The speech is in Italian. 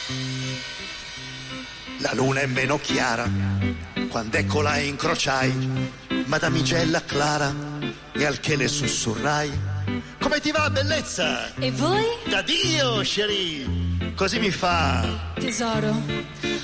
La luna è meno chiara quando ecco la incrociai, madamigella Clara, e al che le sussurrai: come ti va, bellezza? E voi? Da Dio, chérie, così mi fa. Tesoro,